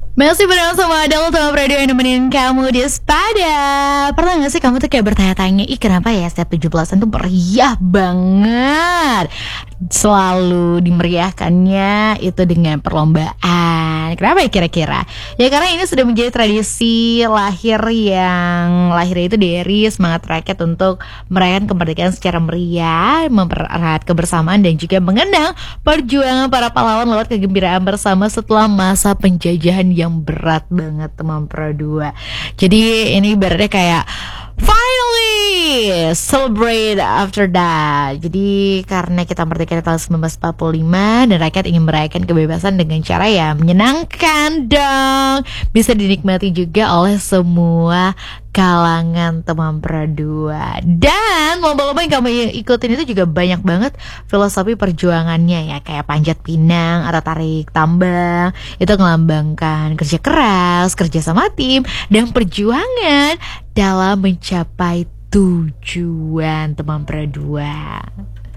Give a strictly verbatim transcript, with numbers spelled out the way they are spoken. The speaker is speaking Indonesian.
Masih bareng sama Adel Top Radio yang nemenin kamu di Sepada. Pernah gak sih kamu tuh kayak bertanya-tanya, ih kenapa ya setiap tujuh belasan tuh meriah banget, selalu dimeriahkannya itu dengan perlombaan. Kenapa ya kira-kira? Ya karena ini sudah menjadi tradisi lahir yang lahirnya itu dari semangat rakyat untuk merayakan kemerdekaan secara meriah, mempererat kebersamaan dan juga mengenang perjuangan para pahlawan lewat kegembiraan bersama setelah masa penjajahan yang berat banget, teman Pro dua. Jadi ini ibaratnya kayak finally celebrate after that. Jadi karena kita merdeka di tahun sembilan belas empat puluh lima dan rakyat ingin merayakan kebebasan dengan cara ya menyenangkan dong, bisa dinikmati juga oleh semua kalangan teman Pro dua. Dan lomba-lomba yang kamu ikutin itu juga banyak banget filosofi perjuangannya ya, kayak panjat pinang atau tarik tambang. Itu melambangkan kerja keras, kerja sama tim, dan perjuangan dalam mencapai tujuan teman Pro dua.